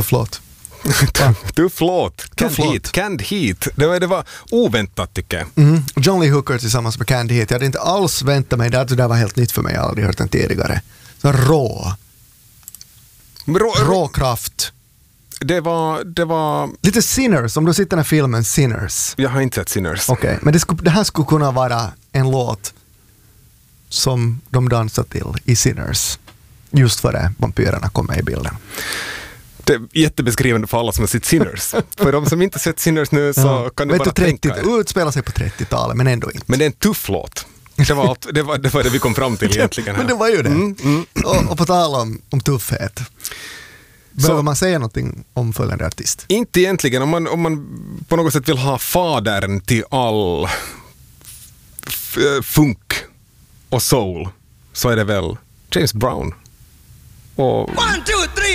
Tuff låt. Tuff låt. Canned Heat. Det var oväntat tycker jag. John Lee Hooker tillsammans med Canned Heat. Jag hade inte alls väntat mig det där var helt nytt för mig. Jag har aldrig hört den tidigare. Så råkraft. Det var lite Sinners, om du sitter i den här filmen Sinners. Jag har inte sett Sinners. Okej, men det här skulle kunna vara en låt som de dansar till i Sinners. Just före vampyrerna kommer i bilden. Det är jättebeskrivande för alla som har sett Sinners. För de som inte sett Sinners nu så kan du bara tänka er. Utspelar sig på 30-talet, men ändå inte. Men det är en tuff låt. Det var det vi kom fram till egentligen här. Men det var ju det. Och på tal om tuffhet. Behöver man säga någonting om följande artist? Inte egentligen. Om man på något sätt vill ha fadern till all funk och soul så är det väl James Brown. Och 1, 2, 3